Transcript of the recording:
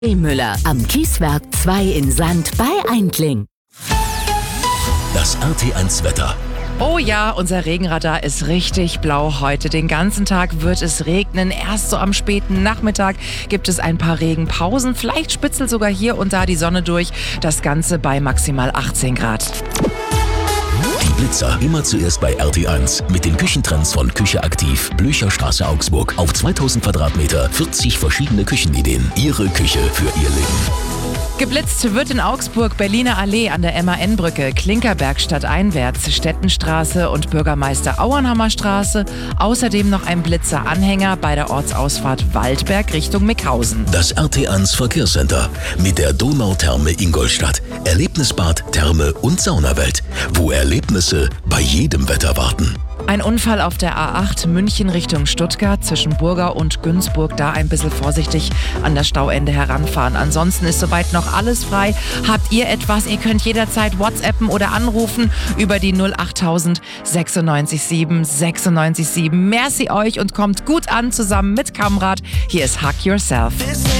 Müller am Kieswerk 2 in Sand bei Aintling. Das RT1 Wetter. Oh ja, unser Regenradar ist richtig blau heute. Den ganzen Tag wird es regnen. Erst so am späten Nachmittag gibt es ein paar Regenpausen. Vielleicht spitzelt sogar hier und da die Sonne durch. Das Ganze bei maximal 18 Grad. Die Blitzer immer zuerst bei RT1 mit den Küchentrends von Küche aktiv, Blücherstraße, Augsburg. Auf 2000 Quadratmeter 40 verschiedene Küchenideen. Ihre Küche für Ihr Leben. Geblitzt wird in Augsburg Berliner Allee an der MAN-Brücke, Klinkerbergstadt einwärts, Stettenstraße und Bürgermeister Auernhammer Straße. Außerdem noch ein Blitzer-Anhänger bei der Ortsausfahrt Waldberg Richtung Mickhausen. Das RT1 Verkehrscenter mit der Donautherme Ingolstadt. Erlebnisbad, Therme und Saunawelt, wo Erlebnisse bei jedem Wetter warten. Ein Unfall auf der A8 München Richtung Stuttgart zwischen Burgau und Günzburg. Da ein bisschen vorsichtig an das Stauende heranfahren. Ansonsten ist soweit noch alles frei. Habt ihr etwas? Ihr könnt jederzeit WhatsAppen oder anrufen über die 08000 96 7 96 7. Merci euch und kommt gut an zusammen mit Kamrat. Hier ist Hug Yourself.